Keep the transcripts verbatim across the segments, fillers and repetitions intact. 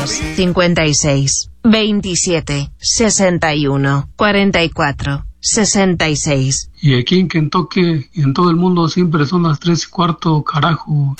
seis, cincuenta y seis, veintisiete, sesenta y uno, cuarenta y cuatro, sesenta y seis. Y aquí en Kentucky y en todo el mundo siempre son las tres y cuarto, carajo.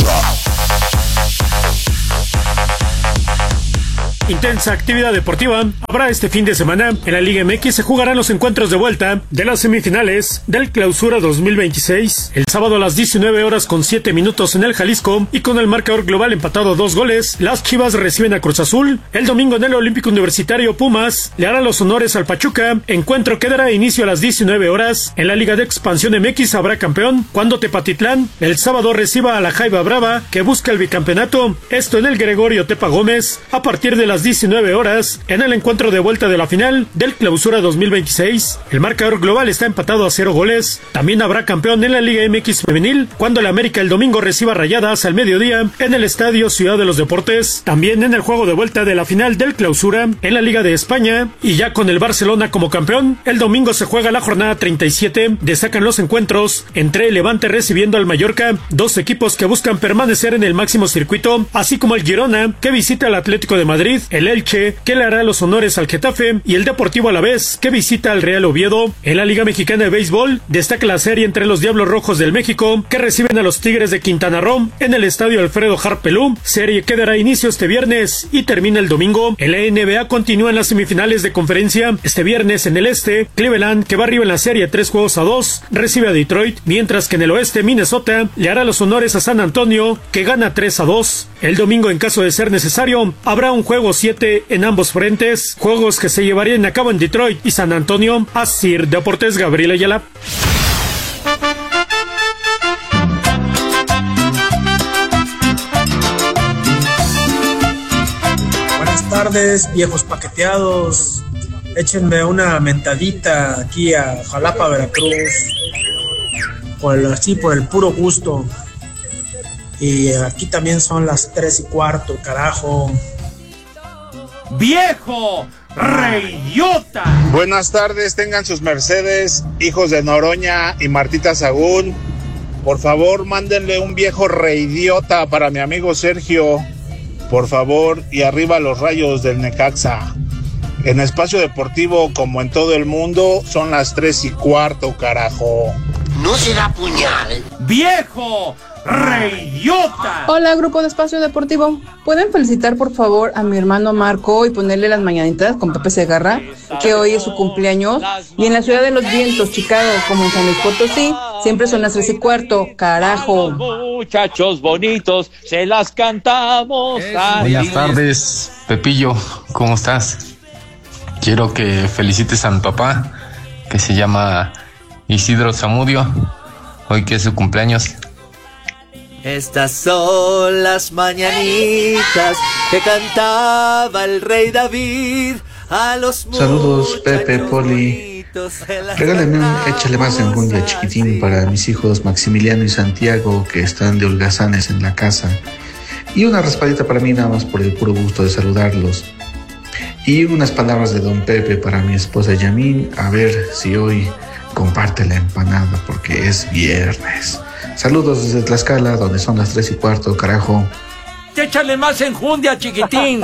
Intensa actividad deportiva habrá este fin de semana. En la Liga M X se jugarán los encuentros de vuelta de las semifinales del Clausura dos mil veintiséis. El sábado a las diecinueve horas con siete minutos en el Jalisco y con el marcador global empatado a dos goles, las Chivas reciben a Cruz Azul. El domingo en el Olímpico Universitario, Pumas le hará los honores al Pachuca. Encuentro que dará inicio a las diecinueve horas. En la Liga de Expansión M X habrá campeón cuando Tepatitlán el sábado reciba a la Jaiba Brava, que busca el bicampeonato. Esto en el Gregorio Tepa Gómez a partir de la diecinueve horas en el encuentro de vuelta de la final del Clausura dos mil veintiséis. El marcador global está empatado a cero goles. También habrá campeón en la Liga M X femenil cuando el América el domingo reciba Rayadas al mediodía en el Estadio Ciudad de los Deportes. También en el juego de vuelta de la final del Clausura en la Liga de España, y ya con el Barcelona como campeón, el domingo se juega la jornada treinta y siete. Destacan los encuentros entre el Levante recibiendo al Mallorca, dos equipos que buscan permanecer en el máximo circuito, así como el Girona, que visita al Atlético de Madrid, el Elche, que le hará los honores al Getafe, y el Deportivo Alavés, que visita al Real Oviedo. En la Liga Mexicana de Béisbol destaca la serie entre los Diablos Rojos del México, que reciben a los Tigres de Quintana Roo en el Estadio Alfredo Harp Pelú, serie que dará inicio este viernes y termina el domingo. En la N B A continúan las semifinales de conferencia. Este viernes en el este, Cleveland, que va arriba en la serie tres juegos a dos, recibe a Detroit, mientras que en el oeste Minnesota le hará los honores a San Antonio, que gana tres a dos. El domingo, en caso de ser necesario, habrá un juego siete en ambos frentes, juegos que se llevarían a cabo en Detroit y San Antonio. Así Deportes, Gabriel Ayala. Buenas tardes, viejos paqueteados. Échenme una mentadita aquí a Jalapa, Veracruz, por el, así por el puro gusto. Y aquí también son las tres y cuarto, carajo. ¡Viejo reyota! Buenas tardes, tengan sus mercedes, hijos de Noroña y Martita Sagún. Por favor, mándenle un viejo reidiota para mi amigo Sergio. Por favor, y arriba los Rayos del Necaxa. En Espacio Deportivo, como en todo el mundo, son las tres y cuarto, carajo. ¿No será puñal? ¡Viejo reyota! Hola, grupo de Espacio Deportivo. ¿Pueden felicitar por favor a mi hermano Marco y ponerle las mañanitas con Pepe Segarra, que hoy es su cumpleaños? Y en la Ciudad de los Vientos, Chicago, como en San Luis Potosí, siempre son las tres y cuarto, carajo. Muchachos bonitos, se las cantamos. Buenas tardes, Pepillo, ¿cómo estás? Quiero que felicites a mi papá, que se llama Isidro Zamudio, hoy que es su cumpleaños. Estas son las mañanitas que cantaba el rey David a los Saludos, Pepe, Poli. Regálame un échale más enjundia chiquitín para mis hijos Maximiliano y Santiago, que están de holgazanes en la casa. Y una raspadita para mí, nada más por el puro gusto de saludarlos. Y unas palabras de don Pepe para mi esposa Yamín, a ver si hoy comparte la empanada porque es viernes. Saludos desde Tlaxcala, donde son las tres y cuarto, carajo. Échale más enjundia, chiquitín.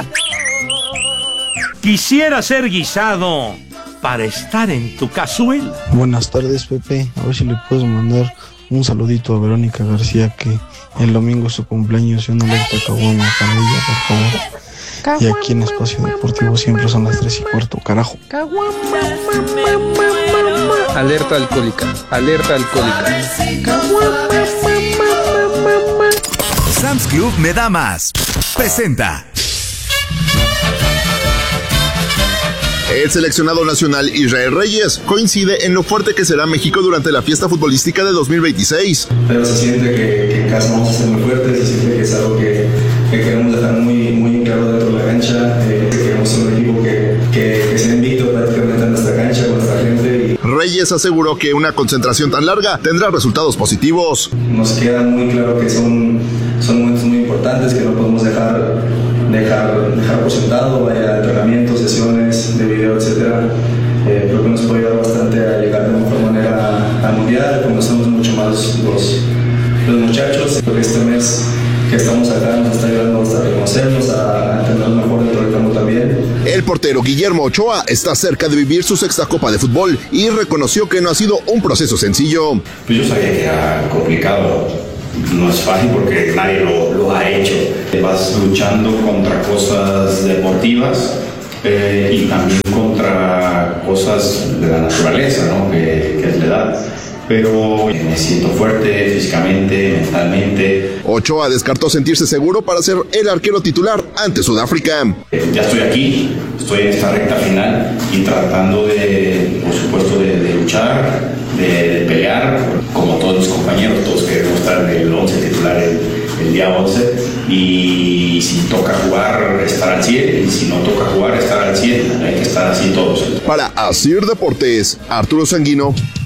Quisiera ser guisado para estar en tu cazuela. Buenas tardes, Pepe. A ver si le puedes mandar un saludito a Verónica García, que el domingo es su cumpleaños, y una alerta caguama para ella, por favor. Y aquí en Espacio Deportivo siempre son las tres y cuarto, carajo. Alerta alcohólica, alerta alcohólica. Sam's Club me da más. Presenta. El seleccionado nacional Israel Reyes coincide en lo fuerte que será México durante la fiesta futbolística de dos mil veintiséis. Pero se siente que, que en casa vamos a ser muy fuertes, se siente que es algo que, que queremos dejar muy, muy claro dentro de la cancha, eh, que queremos ser un equipo que, que, que sea invicto prácticamente en nuestra cancha con nuestra gente. Y Reyes aseguró que una concentración tan larga tendrá resultados positivos. Nos queda muy claro que son, son momentos muy importantes que no podemos dejar, dejar, dejar por sentado, vaya, entrenamientos, sesiones de video, etcétera. Eh, creo que nos puede ayudar bastante a llegar de mejor manera al mundial, conocemos mucho más los, los muchachos. Creo que este mes que estamos acá nos está ayudando a reconocernos, a entendernos mejor dentro del El portero Guillermo Ochoa está cerca de vivir su sexta Copa de Fútbol y reconoció que no ha sido un proceso sencillo. Pues yo sabía que era complicado, no es fácil porque nadie lo, lo ha hecho. Vas luchando contra cosas deportivas eh, y también contra cosas de la naturaleza, ¿no? que, que es la edad. Pero me siento fuerte físicamente, mentalmente. Ochoa descartó sentirse seguro para ser el arquero titular ante Sudáfrica. Ya estoy aquí, estoy en esta recta final y tratando de, por supuesto, de, de luchar, de, de pelear, como todos mis compañeros, todos queremos estar en el once titular el, el día once, y si toca jugar, estar al cien, y si no toca jugar, estar al cien, hay que estar así todos. Para Asir Deportes, Arturo Sanguino.